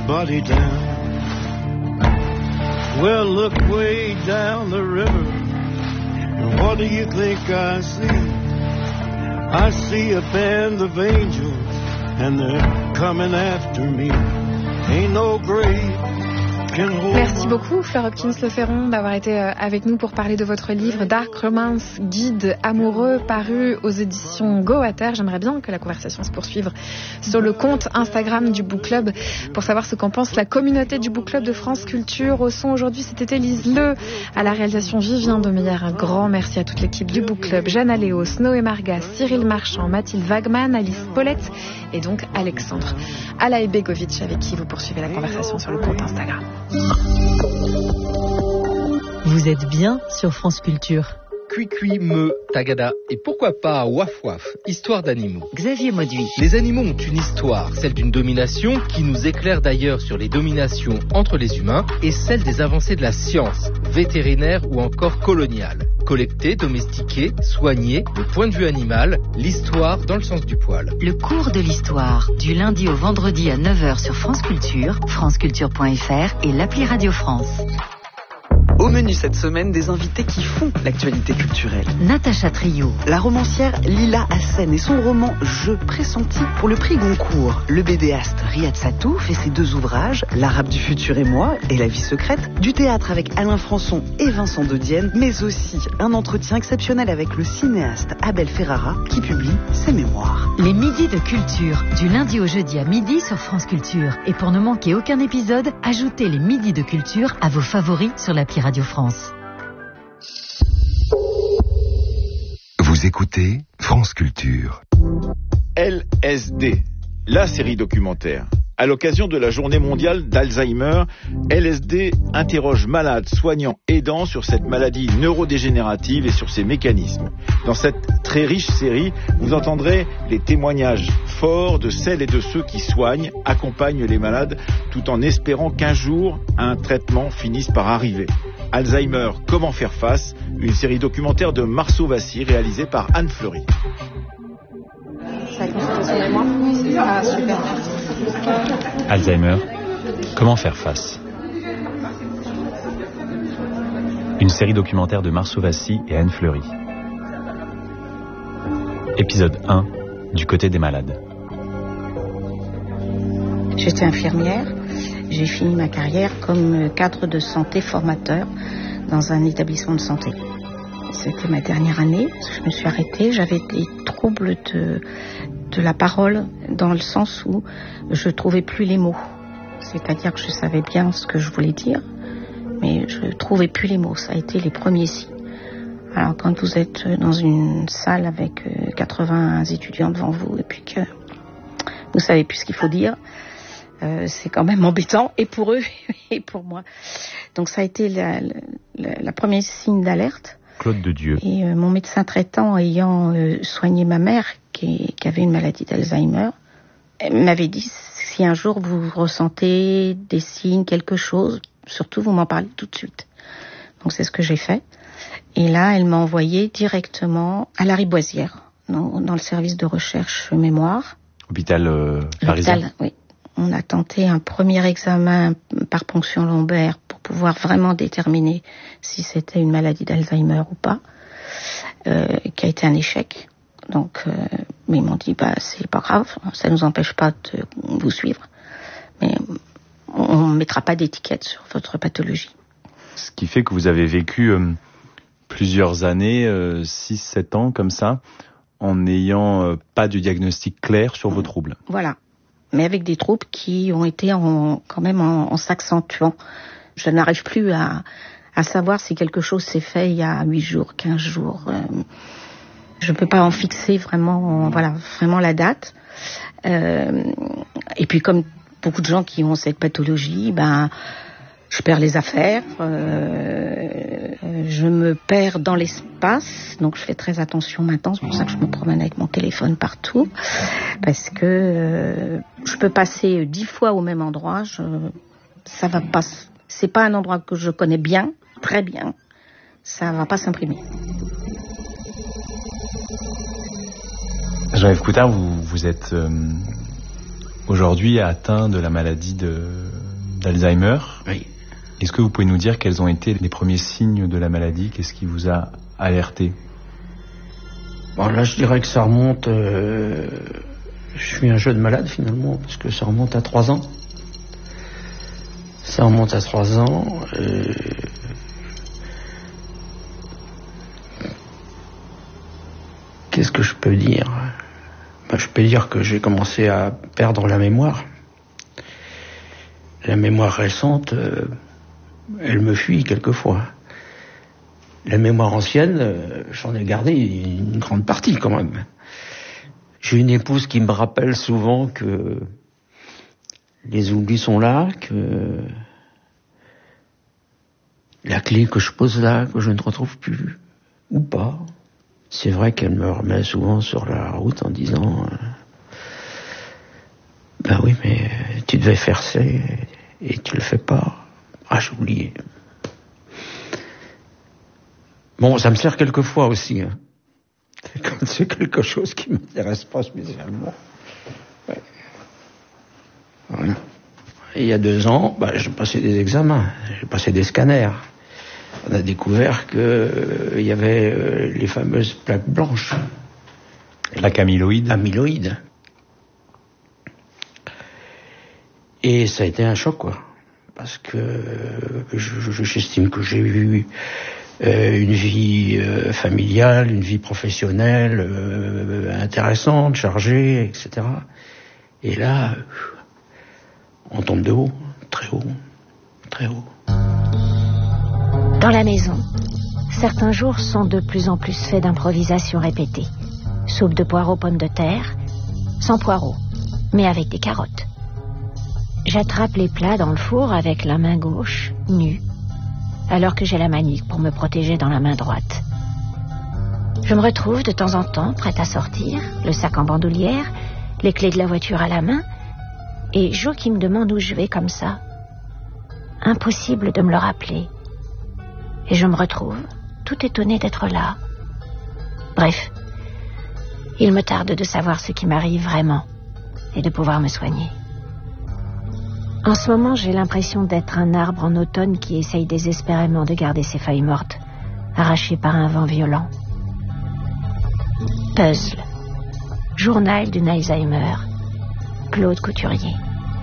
body down. Well, look way down the river. What do you think I see? I see a band of angels, and they're coming after me. Ain't no grave. Merci beaucoup Fleur Hopkins-Le Ferron d'avoir été avec nous pour parler de votre livre Dark Romance, guide amoureux, paru aux éditions Goater. J'aimerais bien que la conversation se poursuive sur le compte Instagram du Book Club pour savoir ce qu'en pense la communauté du Book Club de France Culture. Au son aujourd'hui, c'était Élise Le, à la réalisation Vivien Demeyer. Un grand merci à toute l'équipe du Book Club, Jeanne Aléo, Snoé Marga, Cyril Marchand, Mathilde Wagman, Alice Paulette et donc Alexandre Alaïbegovic, avec qui vous poursuivez la conversation sur le compte Instagram. Vous êtes bien sur France Culture. Cui-cui, me, tagada et pourquoi pas waf-waf, histoire d'animaux. Xavier Mauduit. Les animaux ont une histoire, celle d'une domination qui nous éclaire d'ailleurs sur les dominations entre les humains et celle des avancées de la science, vétérinaire ou encore coloniale. Collecter, domestiquer, soigner, le point de vue animal, l'histoire dans le sens du poil. Le cours de l'histoire, du lundi au vendredi à 9h sur France Culture, franceculture.fr et l'appli Radio France. Au menu cette semaine, des invités qui font l'actualité culturelle. Natacha Trio, la romancière Lila Hassen et son roman Je pressenti pour le prix Goncourt. Le bédéaste Riyad Sattouf fait ses 2 ouvrages, L'Arabe du futur et moi et La vie secrète, du théâtre avec Alain Françon et Vincent de Dienne, mais aussi un entretien exceptionnel avec le cinéaste Abel Ferrara qui publie ses mémoires. Les midis de culture, du lundi au jeudi à midi sur France Culture. Et pour ne manquer aucun épisode, ajoutez les midis de culture à vos favoris sur l'appli Radio France. Vous écoutez France Culture. LSD, la série documentaire. À l'occasion de la journée mondiale d'Alzheimer, LSD interroge malades, soignants, aidants sur cette maladie neurodégénérative et sur ses mécanismes. Dans cette très riche série, vous entendrez les témoignages forts de celles et de ceux qui soignent, accompagnent les malades, tout en espérant qu'un jour, un traitement finisse par arriver. Alzheimer, comment faire face? Une série documentaire de Marceau Vassy réalisée par Anne Fleury. Ça a consulté son mémoire? Ah, super. Alzheimer, comment faire face? Une série documentaire de Marceau Vassy et Anne Fleury. Épisode 1, du côté des malades. J'étais infirmière. J'ai fini ma carrière comme cadre de santé formateur dans un établissement de santé. C'était ma dernière année. Je me suis arrêtée. J'avais des troubles de la parole dans le sens où je trouvais plus les mots. C'est-à-dire que je savais bien ce que je voulais dire, mais je trouvais plus les mots. Ça a été les premiers signes. Alors quand vous êtes dans une salle avec 80 étudiants devant vous et puis que vous savez plus ce qu'il faut dire, c'est quand même embêtant, et pour eux et pour moi. Donc ça a été la première signe d'alerte. Claude de Dieu. Et mon médecin traitant, ayant soigné ma mère qui avait une maladie d'Alzheimer, m'avait dit, si un jour vous ressentez des signes, quelque chose, surtout vous m'en parlez tout de suite. Donc c'est ce que j'ai fait. Et là, elle m'a envoyé directement à la Riboisière, dans le service de recherche mémoire. Hôpital parisien. L'hôpital, oui. On a tenté un premier examen par ponction lombaire pour pouvoir vraiment déterminer si c'était une maladie d'Alzheimer ou pas, qui a été un échec. Donc, mais ils m'ont dit, c'est pas grave, ça nous empêche pas de vous suivre, mais on mettra pas d'étiquette sur votre pathologie. Ce qui fait que vous avez vécu plusieurs années, 6-7 ans comme ça, en n'ayant pas de diagnostic clair sur vos troubles. Voilà. Mais avec des troubles qui ont été quand même en s'accentuant. Je n'arrive plus à savoir si quelque chose s'est fait il y a 8 jours, 15 jours. Je ne peux pas en fixer vraiment la date. Et puis comme beaucoup de gens qui ont cette pathologie, je perds les affaires, je me perds dans l'espace, donc je fais très attention maintenant, c'est pour ça que je me promène avec mon téléphone partout, parce que je peux passer 10 fois au même endroit, ça va pas, c'est pas un endroit que je connais bien, très bien, ça va pas s'imprimer. Jean-Yves Coutard, vous êtes aujourd'hui atteint de la maladie d'Alzheimer. Oui. Est-ce que vous pouvez nous dire quels ont été les premiers signes de la maladie? Qu'est-ce qui vous a alerté? Bon, là, je dirais que ça remonte... je suis un jeune malade, finalement, parce que ça remonte à 3 ans. Ça remonte à 3 ans. Qu'est-ce que je peux dire? Je peux dire que j'ai commencé à perdre la mémoire. La mémoire récente, elle me fuit quelquefois. La mémoire ancienne, j'en ai gardé une grande partie quand même. J'ai une épouse qui me rappelle souvent que les oublis sont là, que la clé que je pose là, que je ne retrouve plus, ou pas. C'est vrai qu'elle me remet souvent sur la route en disant ben oui, mais tu devais faire ça et tu le fais pas. Ah, j'ai oublié. Bon, ça me sert quelquefois aussi. Hein. Quand c'est quelque chose qui m'intéresse pas spécialement. Ouais. Voilà. Et il y a 2 ans, j'ai passé des examens, j'ai passé des scanners. On a découvert que il y avait les fameuses plaques blanches. Plaques amyloïdes. Amyloïdes. Et ça a été un choc, quoi. Parce que j'estime que j'ai eu une vie familiale, une vie professionnelle intéressante, chargée, etc. Et là, on tombe de haut, très haut, très haut. Dans la maison, certains jours sont de plus en plus faits d'improvisations répétées. Soupe de poireaux, pommes de terre, sans poireaux, mais avec des carottes. J'attrape les plats dans le four avec la main gauche, nue, alors que j'ai la manique pour me protéger dans la main droite. Je me retrouve de temps en temps prête à sortir, le sac en bandoulière, les clés de la voiture à la main, et Jo qui me demande où je vais comme ça. Impossible de me le rappeler. Et je me retrouve, tout étonnée d'être là. Bref, il me tarde de savoir ce qui m'arrive vraiment et de pouvoir me soigner. En ce moment, j'ai l'impression d'être un arbre en automne qui essaye désespérément de garder ses feuilles mortes, arrachées par un vent violent. Puzzle. Journal d'une Alzheimer. Claude Couturier.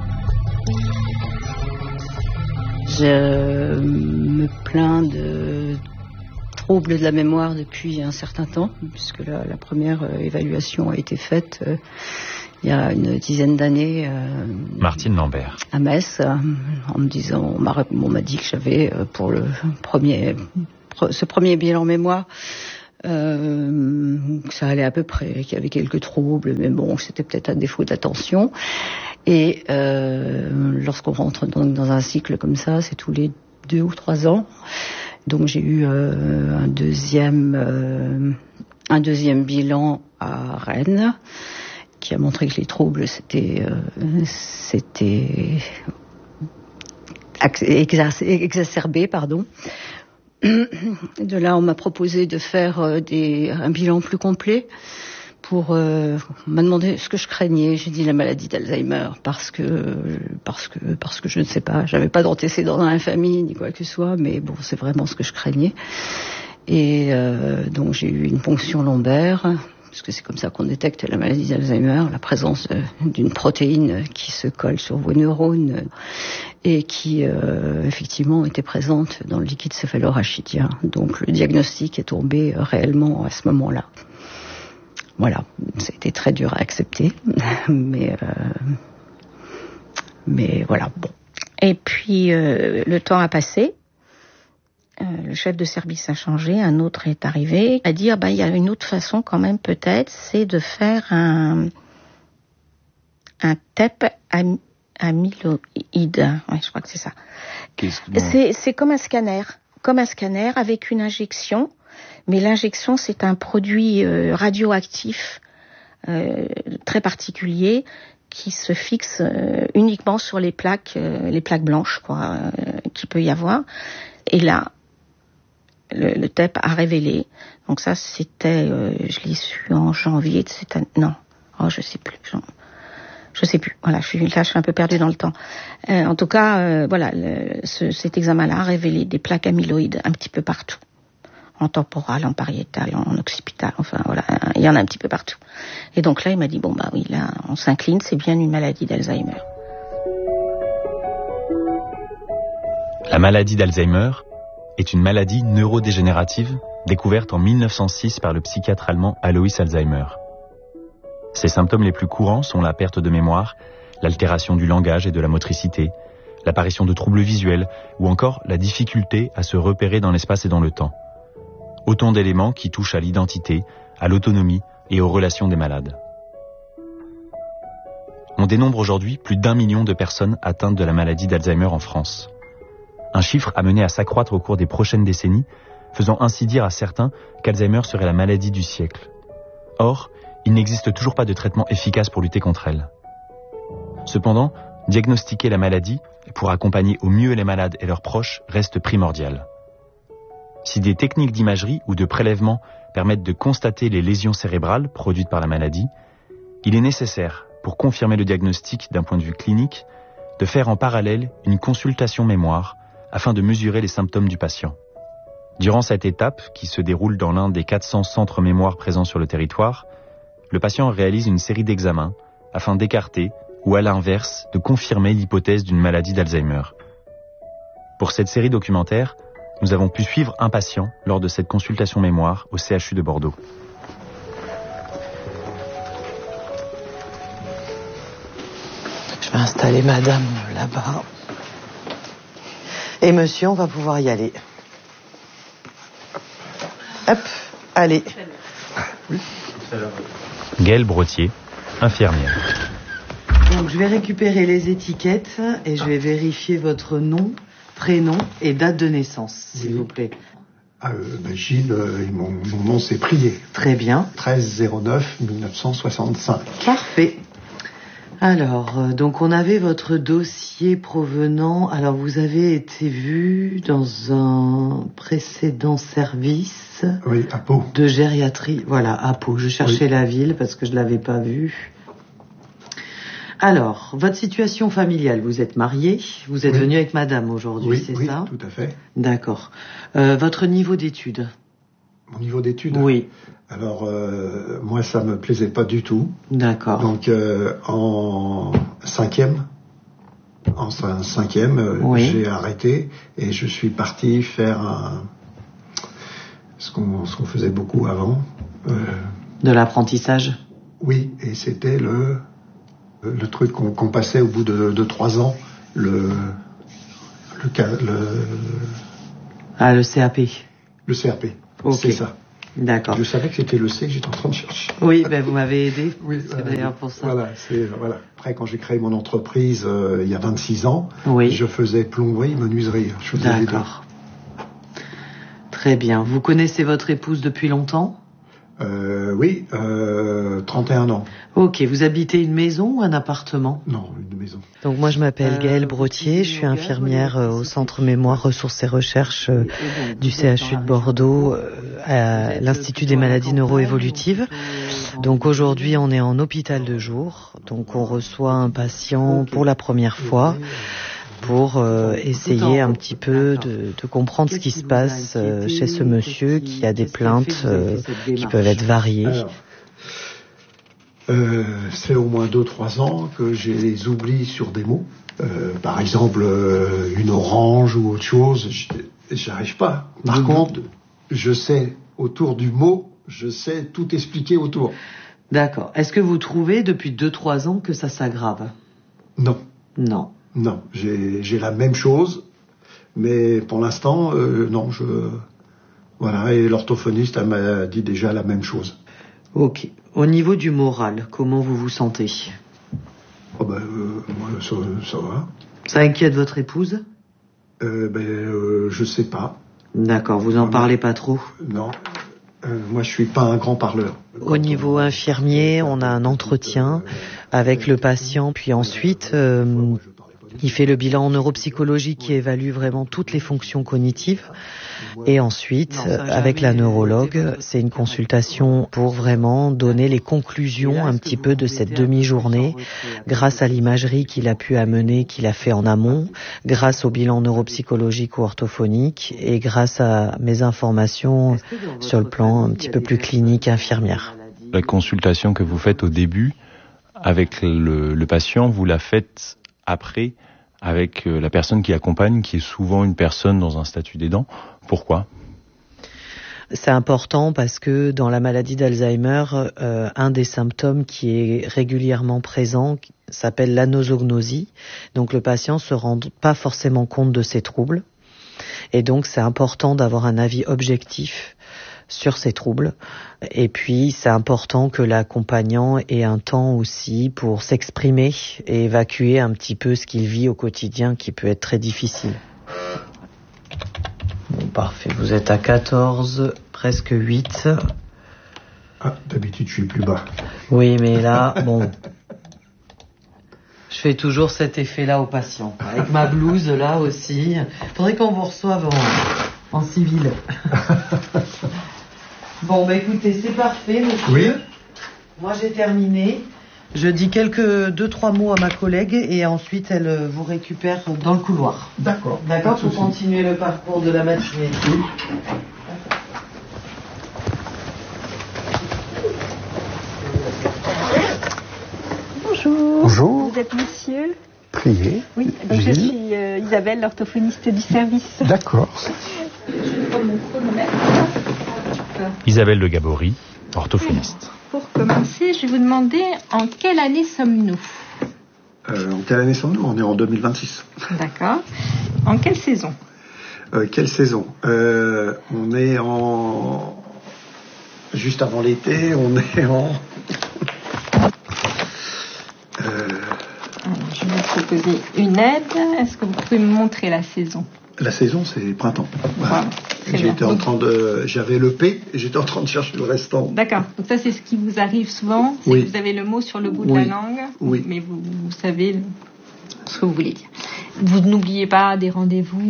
Je me plains de troubles de la mémoire depuis un certain temps, puisque la première évaluation a été faite il y a une dizaine d'années. Martine Lambert. À Metz, en me disant, on m'a dit que j'avais pour ce premier bilan mémoire, que ça allait à peu près, qu'il y avait quelques troubles, mais bon, c'était peut-être un défaut d'attention. Et lorsqu'on rentre dans un cycle comme ça, c'est tous les 2 ou 3 ans. Donc j'ai eu un deuxième bilan à Rennes, qui a montré que les troubles s'étaient exacerbés, pardon. De là, on m'a proposé de faire un bilan plus complet. On m'a demandé ce que je craignais. J'ai dit la maladie d'Alzheimer parce que je ne sais pas, j'avais pas d'antécédents dans la famille ni quoi que ce soit, mais bon, c'est vraiment ce que je craignais. Et donc j'ai eu une ponction lombaire, parce que c'est comme ça qu'on détecte la maladie d'Alzheimer, la présence d'une protéine qui se colle sur vos neurones et qui effectivement était présente dans le liquide céphalorachidien. Donc le diagnostic est tombé réellement à ce moment-là. Voilà, c'était très dur à accepter, mais voilà. Bon. Et puis le temps a passé. Le chef de service a changé, un autre est arrivé, a dit il y a une autre façon quand même peut-être, c'est de faire un TEP amyloïde. Ouais, je crois que c'est ça. C'est comme un scanner avec une injection, mais l'injection c'est un produit radioactif très particulier qui se fixe uniquement sur les plaques blanches qu'il peut y avoir. Et là, le TEP a révélé. Donc ça, c'était, je l'ai su en janvier de cette année. Non, je sais plus. Je sais plus. Voilà, je suis un peu perdue dans le temps. En tout cas, voilà, cet examen-là a révélé des plaques amyloïdes un petit peu partout. En temporal, en pariétal, en occipital, enfin voilà, il y en a un petit peu partout. Et donc là, il m'a dit, bon bah oui, là, on s'incline, c'est bien une maladie d'Alzheimer. La maladie d'Alzheimer est une maladie neurodégénérative découverte en 1906 par le psychiatre allemand Alois Alzheimer. Ses symptômes les plus courants sont la perte de mémoire, l'altération du langage et de la motricité, l'apparition de troubles visuels ou encore la difficulté à se repérer dans l'espace et dans le temps. Autant d'éléments qui touchent à l'identité, à l'autonomie et aux relations des malades. On dénombre aujourd'hui plus d'1 million de personnes atteintes de la maladie d'Alzheimer en France. Un chiffre amené à s'accroître au cours des prochaines décennies, faisant ainsi dire à certains qu'Alzheimer serait la maladie du siècle. Or, il n'existe toujours pas de traitement efficace pour lutter contre elle. Cependant, diagnostiquer la maladie pour accompagner au mieux les malades et leurs proches reste primordial. Si des techniques d'imagerie ou de prélèvement permettent de constater les lésions cérébrales produites par la maladie, il est nécessaire, pour confirmer le diagnostic d'un point de vue clinique, de faire en parallèle une consultation mémoire afin de mesurer les symptômes du patient. Durant cette étape, qui se déroule dans l'un des 400 centres mémoire présents sur le territoire, le patient réalise une série d'examens afin d'écarter ou à l'inverse de confirmer l'hypothèse d'une maladie d'Alzheimer. Pour cette série documentaire, nous avons pu suivre un patient lors de cette consultation mémoire au CHU de Bordeaux. Je vais installer madame là-bas. Et monsieur, on va pouvoir y aller. Hop, allez. Gaëlle Brottier, infirmière. Donc je vais récupérer les étiquettes et je vais vérifier votre nom, prénom et date de naissance, s'il vous plaît. Gilles, mon nom c'est Prié. Très bien. 13/09/1965. Parfait. Alors, donc on avait votre dossier provenant... Alors vous avez été vu dans un précédent service... Oui, à Pau. De gériatrie. Voilà, à Pau. Je cherchais la ville parce que je ne l'avais pas vue. Alors, votre situation familiale, vous êtes marié, vous êtes venu avec madame aujourd'hui, c'est ça ? Oui, tout à fait. D'accord. Votre niveau d'études ? Mon niveau d'études ? Oui. Alors, moi, ça me plaisait pas du tout. D'accord. Donc, en cinquième, j'ai arrêté et je suis parti faire ce qu'on faisait beaucoup avant. De l'apprentissage ? Oui, et c'était le truc qu'on passait au bout de 3 ans, le CAP. Le CAP, c'est ça. D'accord. Je savais que c'était le C que j'étais en train de chercher. Oui, vous m'avez aidé. Oui, c'est d'ailleurs pour ça. Voilà. Après, quand j'ai créé mon entreprise il y a 26 ans, oui. Je faisais plomberie, menuiserie. D'accord. Très bien. Vous connaissez votre épouse depuis longtemps ? Oui, 31 ans. Ok, vous habitez une maison ou un appartement ? Non, une maison. Donc moi je m'appelle Gaëlle Brottier, je suis infirmière au Centre Mémoire, Ressources et Recherches du CHU de Bordeaux, à l'Institut des maladies neuroévolutives. Donc aujourd'hui on est en hôpital de jour, donc on reçoit un patient pour la première fois pour essayer un petit peu de comprendre ce qui se passe chez ce monsieur qui a des plaintes qui peuvent être variées. Alors, c'est au moins 2-3 ans que j'ai les oublis sur des mots. Par exemple, une orange ou autre chose, j'arrive pas. Par contre, je sais autour du mot, je sais tout expliquer autour. D'accord. Est-ce que vous trouvez depuis 2-3 ans que ça s'aggrave ? Non. Non. Non, j'ai la même chose, mais pour l'instant, non, voilà, et l'orthophoniste, elle m'a dit déjà la même chose. Ok. Au niveau du moral, comment vous vous sentez ? Moi, ça va. Ça inquiète votre épouse ? Je sais pas. D'accord, vous en parlez pas trop ? Non. Moi, je suis pas un grand parleur. Au niveau infirmier, on a un entretien avec le patient, puis ensuite... Il fait le bilan en neuropsychologie qui évalue vraiment toutes les fonctions cognitives. Et ensuite, avec la neurologue, c'est une consultation pour vraiment donner les conclusions un petit peu de cette demi-journée grâce à l'imagerie qu'il a pu amener, qu'il a fait en amont, grâce au bilan neuropsychologique ou orthophonique et grâce à mes informations sur le plan un petit peu plus clinique infirmière. La consultation que vous faites au début avec le patient, vous la faites après avec la personne qui accompagne, qui est souvent une personne dans un statut d'aidant. Pourquoi ? C'est important parce que dans la maladie d'Alzheimer, un des symptômes qui est régulièrement présent s'appelle l'anosognosie. Donc le patient se rend pas forcément compte de ses troubles. Et donc c'est important d'avoir un avis objectif sur ces troubles. Et puis, c'est important que l'accompagnant ait un temps aussi pour s'exprimer et évacuer un petit peu ce qu'il vit au quotidien qui peut être très difficile. Bon, parfait. Vous êtes à 14, presque 8. Ah, d'habitude, je suis plus bas. Oui, mais là, bon... Je fais toujours cet effet-là aux patients. Avec ma blouse, là aussi. Faudrait qu'on vous reçoive en civil. Bon, bah écoutez, c'est parfait, monsieur. Oui. Moi, j'ai terminé. Je dis 2-3 mots à ma collègue et ensuite, elle vous récupère dans le couloir. D'accord. D'accord, pour continuer le parcours de la matinée. Oui. Bonjour. Bonjour. Vous êtes monsieur ? Priez. Oui, donc je suis Isabelle, l'orthophoniste du service. D'accord. Je vais prendre mon chronomètre. Isabelle Le Gabory, orthophoniste. Pour commencer, je vais vous demander en quelle année sommes-nous ? En quelle année sommes-nous ? On est en 2026. D'accord. En quelle saison ? Quelle saison ? On est en... Juste avant l'été, on est en... Alors, je vais vous proposer une aide. Est-ce que vous pouvez me montrer la saison ? La saison, c'est printemps. Voilà. J'avais le P et j'étais en train de chercher le restant. D'accord. Donc ça, c'est ce qui vous arrive souvent. C'est Oui. que vous avez le mot sur le bout de la langue. Oui. Mais vous savez ce que vous voulez dire. Vous n'oubliez pas des rendez-vous ?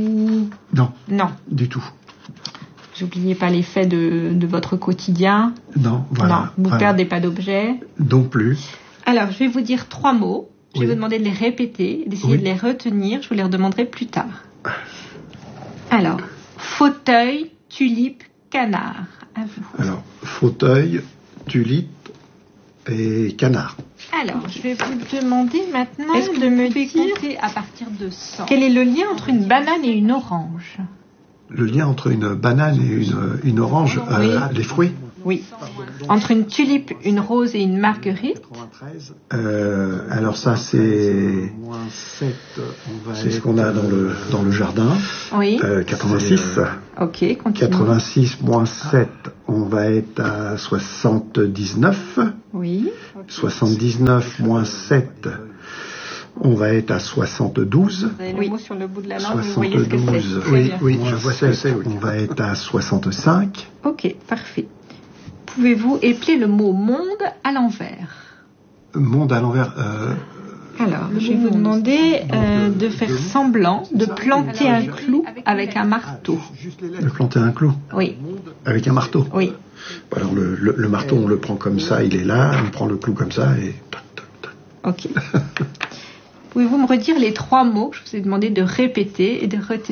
Non. Non. Du tout. Vous n'oubliez pas les faits de votre quotidien ? Non, voilà. Non. Vous ne perdez pas d'objets ? Non plus. Alors, je vais vous dire 3 mots. Je vais Oui. vous demander de les répéter, d'essayer Oui. de les retenir. Je vous les redemanderai plus tard. Alors, fauteuil, tulipe, canard. À vous. Alors, fauteuil, tulipe et canard. Alors, je vais vous demander maintenant de me dire à partir de 100. Quel est le lien entre une banane et une orange ? Le lien entre une banane et une orange, Oui. Les fruits. Oui. Entre une tulipe, une rose et une marguerite. Alors ça, c'est ce qu'on a dans le jardin. Oui. 86. Ok, continue. 86 moins 7, on va être à 79. Oui. 79 moins 7, on va être à 72. Vous avez le mot sur le bout de la langue, vous voyez ce que c'est. 72, Très bien. oui, je vois ce que c'est. On va être à 65. Ok, parfait. Pouvez-vous épeler le mot monde à l'envers ? Monde à l'envers. Alors, je vais vous demander de faire semblant de planter un clou avec un marteau. De planter un clou. Oui. Avec un marteau. Oui. Alors le marteau, on le prend comme ça, il est là, on prend le clou comme ça et... Ok. Pouvez-vous me redire les 3 mots que je vous ai demandé de répéter et de retenir ?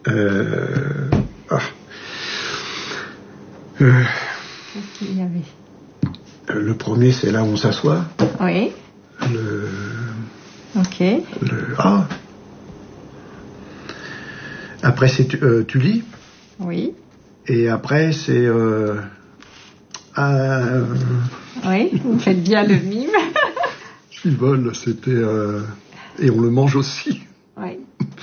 Qu'est-ce qu'il y avait ? Le premier, c'est là où on s'assoit. Oui. Ok. Après, c'est tulipe. Oui. Et après, c'est... Oui, vous faites bien le mime. Le vol, c'était... Et on le mange aussi. Oui.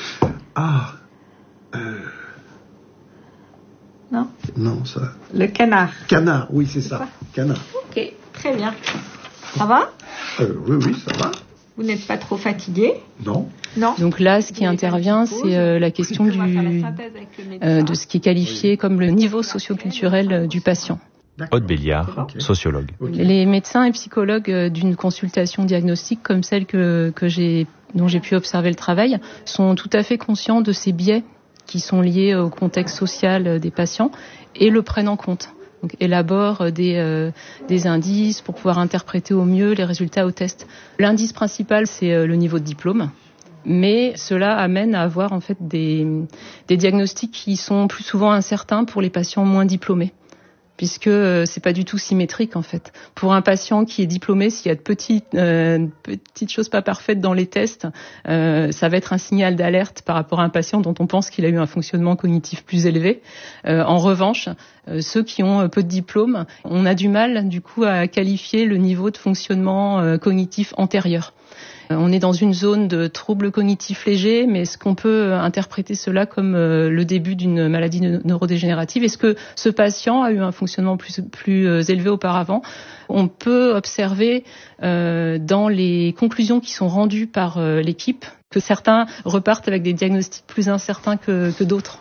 Non. Non, ça... Le canard. Canard, oui, c'est ça. Canard. Ok, très bien. Ça va ? Oui, ça va. Vous n'êtes pas trop fatigué ? Non. Non. Donc là, ce qui intervient, c'est la question de ce qui est qualifié comme le niveau socioculturel du patient. Aude Béliard, sociologue. Les médecins et psychologues d'une consultation diagnostique comme celle dont j'ai pu observer le travail sont tout à fait conscients de ces biais qui sont liés au contexte social des patients et le prennent en compte. Donc, élaborent des indices pour pouvoir interpréter au mieux les résultats au test. L'indice principal, c'est le niveau de diplôme. Mais cela amène à avoir en fait des diagnostics qui sont plus souvent incertains pour les patients moins diplômés, puisque c'est pas du tout symétrique en fait. Pour un patient qui est diplômé, s'il y a de petites choses pas parfaites dans les tests, ça va être un signal d'alerte par rapport à un patient dont on pense qu'il a eu un fonctionnement cognitif plus élevé. En revanche, ceux qui ont peu de diplômes, on a du mal du coup à qualifier le niveau de fonctionnement cognitif antérieur. On est dans une zone de troubles cognitifs légers, mais est-ce qu'on peut interpréter cela comme le début d'une maladie neurodégénérative? Est-ce que ce patient a eu un fonctionnement plus élevé auparavant? On peut observer dans les conclusions qui sont rendues par l'équipe que certains repartent avec des diagnostics plus incertains que d'autres.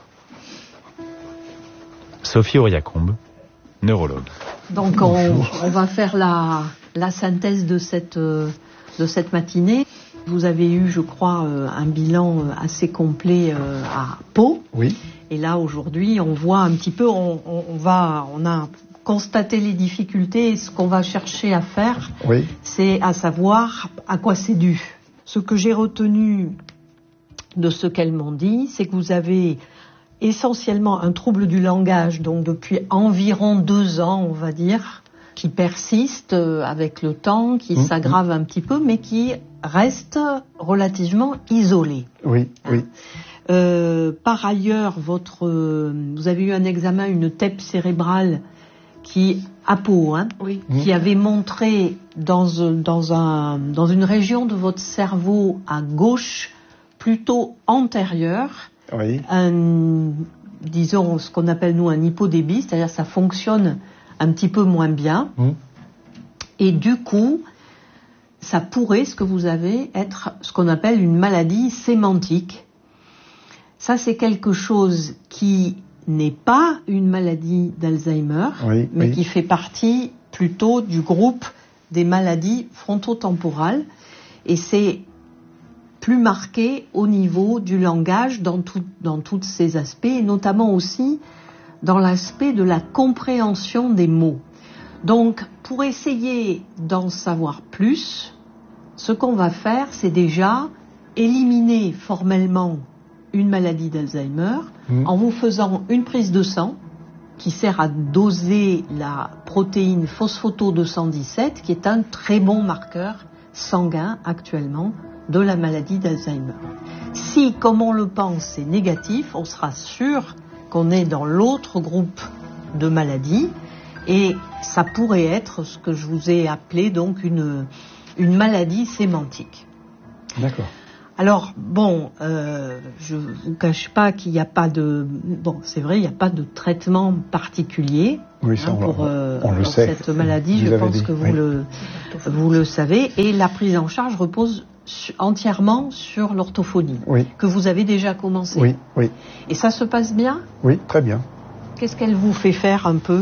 Sophie Auriacombe, neurologue. Donc on va faire la synthèse de cette matinée. Vous avez eu, je crois, un bilan assez complet à Pau. Oui. Et là, aujourd'hui, on voit un petit peu, on a constaté les difficultés et ce qu'on va chercher à faire, oui, c'est à savoir à quoi c'est dû. Ce que j'ai retenu de ce qu'elles m'ont dit, c'est que vous avez essentiellement un trouble du langage, donc depuis environ 2 ans, on va dire, qui persiste avec le temps, qui s'aggrave un petit peu, mais qui reste relativement isolé. Oui, oui. Par ailleurs, vous avez eu un examen, une TEP cérébrale qui à Pau, qui avait montré dans une région de votre cerveau à gauche, plutôt antérieure, disons ce qu'on appelle nous un hypodébit, c'est-à-dire ça fonctionne un petit peu moins bien. Et du coup, ça pourrait, ce que vous avez, être ce qu'on appelle une maladie sémantique. Ça, c'est quelque chose qui n'est pas une maladie d'Alzheimer, mais qui fait partie plutôt du groupe des maladies frontotemporales. Et c'est plus marqué au niveau du langage dans tous ces aspects, et notamment aussi dans l'aspect de la compréhension des mots. Donc, pour essayer d'en savoir plus, ce qu'on va faire, c'est déjà éliminer formellement une maladie d'Alzheimer en vous faisant une prise de sang qui sert à doser la protéine phosphoto-217, qui est un très bon marqueur sanguin actuellement de la maladie d'Alzheimer. Si, comme on le pense, c'est négatif, on sera sûr qu'on est dans l'autre groupe de maladies, et ça pourrait être ce que je vous ai appelé donc une maladie sémantique. D'accord. Alors, je vous cache pas qu'il n'y a pas c'est vrai, il n'y a pas de traitement particulier pour cette maladie, je pense que vous le savez, et la prise en charge repose entièrement sur l'orthophonie, que vous avez déjà commencé. Oui, oui. Et ça se passe bien ? Oui, très bien. Qu'est-ce qu'elle vous fait faire un peu ?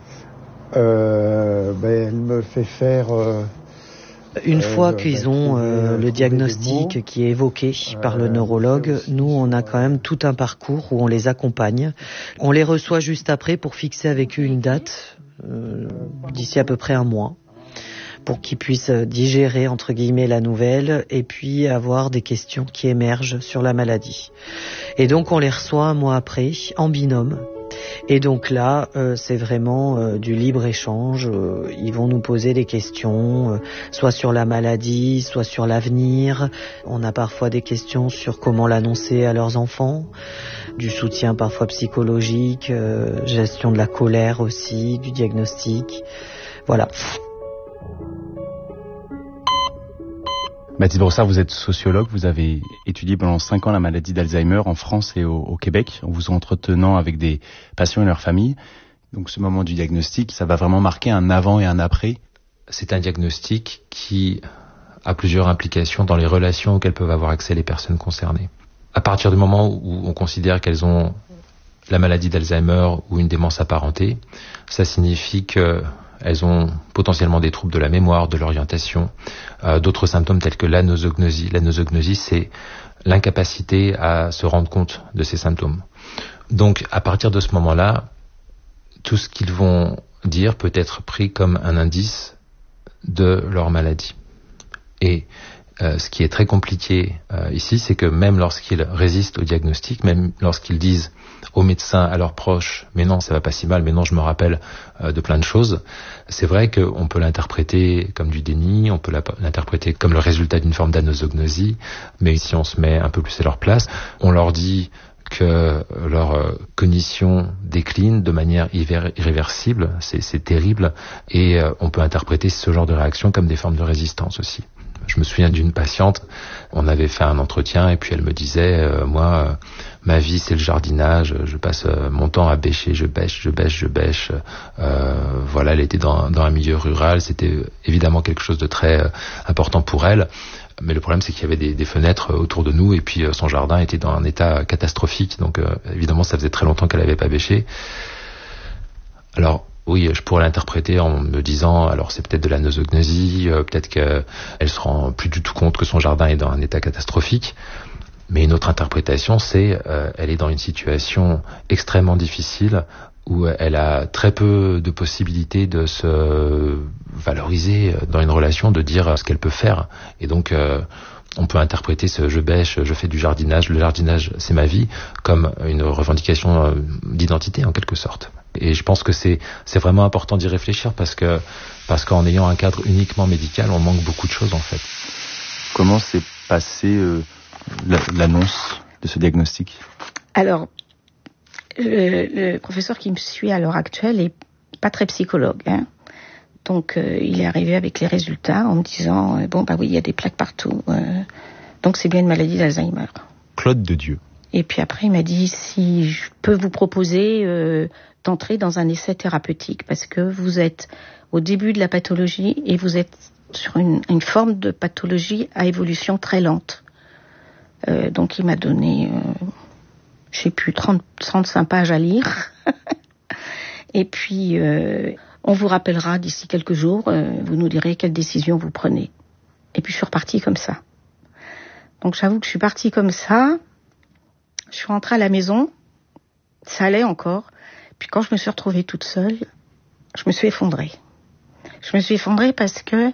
Elle me fait faire... Une fois qu'ils ont le diagnostic qui est évoqué par le neurologue, nous, on a quand même tout un parcours où on les accompagne. On les reçoit juste après pour fixer avec eux une date, d'ici à peu près 1 mois, pour qu'ils puissent digérer, entre guillemets, la nouvelle et puis avoir des questions qui émergent sur la maladie. Et donc, on les reçoit 1 mois après, en binôme. Et donc là, c'est vraiment du libre-échange. Ils vont nous poser des questions, soit sur la maladie, soit sur l'avenir. On a parfois des questions sur comment l'annoncer à leurs enfants, du soutien parfois psychologique, gestion de la colère aussi, du diagnostic. Voilà. Mathilde Brossard, vous êtes sociologue, vous avez étudié pendant 5 ans la maladie d'Alzheimer en France et au Québec, en vous entretenant avec des patients et leurs familles. Donc ce moment du diagnostic, ça va vraiment marquer un avant et un après. C'est un diagnostic qui a plusieurs implications dans les relations auxquelles peuvent avoir accès les personnes concernées. À partir du moment où on considère qu'elles ont la maladie d'Alzheimer ou une démence apparentée, ça signifie qu'elles ont potentiellement des troubles de la mémoire, de l'orientation, d'autres symptômes tels que l'anosognosie. L'anosognosie, c'est l'incapacité à se rendre compte de ces symptômes. Donc, à partir de ce moment-là, tout ce qu'ils vont dire peut être pris comme un indice de leur maladie. Et ce qui est très compliqué ici, c'est que même lorsqu'ils résistent au diagnostic, même lorsqu'ils disent aux médecins, à leurs proches, mais non, ça va pas si mal, mais non, je me rappelle de plein de choses, c'est vrai qu'on peut l'interpréter comme du déni, on peut l'interpréter comme le résultat d'une forme d'anosognosie, mais si on se met un peu plus à leur place, on leur dit que leur cognition décline de manière irréversible, c'est terrible, et on peut interpréter ce genre de réaction comme des formes de résistance aussi. Je me souviens d'une patiente, on avait fait un entretien et puis elle me disait, moi, ma vie c'est le jardinage, je passe mon temps à bêcher, je bêche. Voilà, elle était dans un milieu rural, c'était évidemment quelque chose de très important pour elle. Mais le problème, c'est qu'il y avait des fenêtres autour de nous et puis son jardin était dans un état catastrophique. Donc évidemment, ça faisait très longtemps qu'elle n'avait pas bêché. Alors, oui, je pourrais l'interpréter en me disant, alors c'est peut-être de la nosognosie, peut-être qu'elle se rend plus du tout compte que son jardin est dans un état catastrophique. Mais une autre interprétation, c'est elle est dans une situation extrêmement difficile où elle a très peu de possibilités de se valoriser dans une relation, de dire ce qu'elle peut faire. Et donc, on peut interpréter ce « je bêche, je fais du jardinage, le jardinage c'est ma vie » comme une revendication d'identité en quelque sorte. Et je pense que c'est vraiment important d'y réfléchir parce qu'en ayant un cadre uniquement médical, on manque beaucoup de choses en fait. Comment s'est passée l'annonce de ce diagnostic ? Alors, le professeur qui me suit à l'heure actuelle est pas très psychologue, hein. Donc, il est arrivé avec les résultats en me disant, oui, il y a des plaques partout. Donc, c'est bien une maladie d'Alzheimer. Claude de Dieu. Et puis après, il m'a dit, si je peux vous proposer d'entrer dans un essai thérapeutique, parce que vous êtes au début de la pathologie et vous êtes sur une forme de pathologie à évolution très lente. Donc, il m'a donné, 35 pages à lire. Et puis... on vous rappellera d'ici quelques jours, vous nous direz quelle décision vous prenez. Et puis je suis repartie comme ça. Donc j'avoue que je suis partie comme ça, je suis rentrée à la maison, ça allait encore, puis quand je me suis retrouvée toute seule, je me suis effondrée. Je me suis effondrée parce que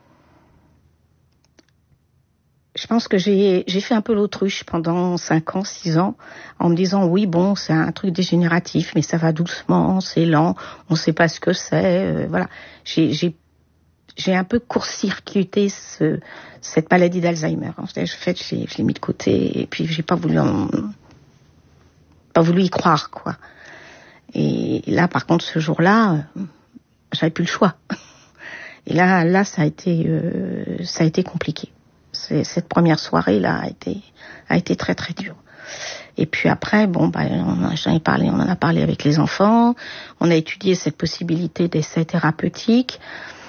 je pense que j'ai fait un peu l'autruche pendant 5 ans, 6 ans, en me disant oui, bon, c'est un truc dégénératif, mais ça va doucement, c'est lent, on ne sait pas ce que c'est, voilà. J'ai un peu court-circuité cette maladie d'Alzheimer. En fait, je l'ai mis de côté et puis j'ai pas voulu y croire, quoi. Et là, par contre, ce jour-là, j'avais plus le choix. Et là, ça a été compliqué. Cette première soirée-là a été très très dure. Et puis après, on en a parlé avec les enfants, on a étudié cette possibilité d'essai thérapeutique.